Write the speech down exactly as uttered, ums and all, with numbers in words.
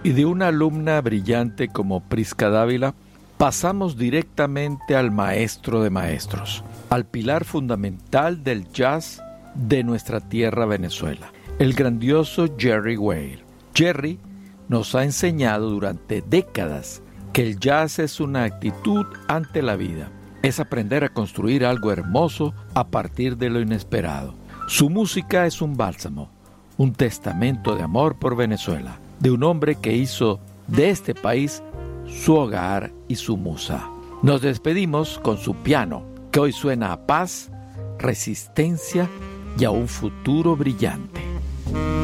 Y de una alumna brillante como Prisca Dávila, pasamos directamente al maestro de maestros, al pilar fundamental del jazz de nuestra tierra Venezuela, el grandioso Jerry Weil. Jerry nos ha enseñado durante décadas que el jazz es una actitud ante la vida, es aprender a construir algo hermoso a partir de lo inesperado. Su música es un bálsamo, un testamento de amor por Venezuela, de un hombre que hizo de este país su hogar y su musa. Nos despedimos con su piano, que hoy suena a paz, resistencia y a un futuro brillante.